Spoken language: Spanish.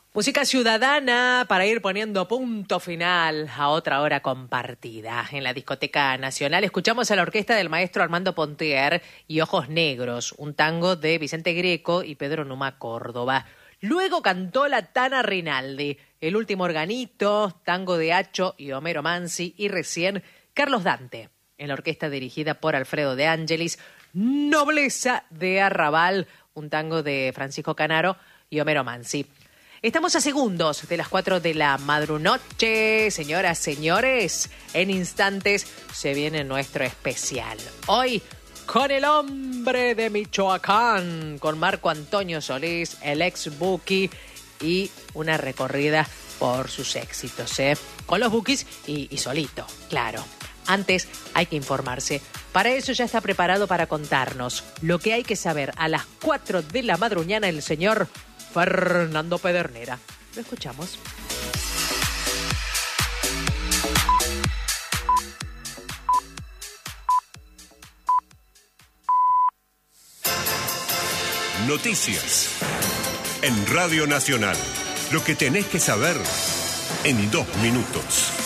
Música ciudadana para ir poniendo punto final a otra hora compartida. En la Discoteca Nacional escuchamos a la orquesta del maestro Armando Pontier y Ojos Negros, un tango de Vicente Greco y Pedro Numa Córdoba. Luego cantó la Tana Rinaldi, El último organito, tango de Acho y Homero Mansi, y recién Carlos Dante, en la orquesta dirigida por Alfredo de Angelis, Nobleza de Arrabal, un tango de Francisco Canaro y Homero Mansi. Estamos a segundos de las 4 de la madrunoche, señoras, señores. En instantes se viene nuestro especial. Hoy, con el hombre de Michoacán, con Marco Antonio Solís, el ex Buki, y una recorrida por sus éxitos, con los Bukis y solito, claro. Antes hay que informarse. Para eso ya está preparado para contarnos lo que hay que saber a las 4 de la madruñana el señor Fernando Pedernera. Lo escuchamos. Noticias en Radio Nacional. Lo que tenés que saber en 2 minutos.